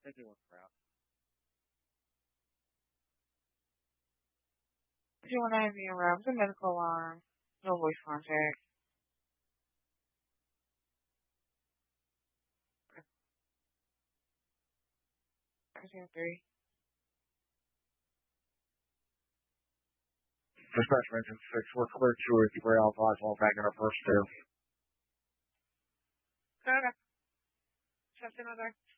51 route. 219 being around. It's a medical alarm. No voice contact. Precinct 3. Dispatch mention 6. We're clear 2 or 3 Alpha Oswald back in our first 2. Okay. Something other.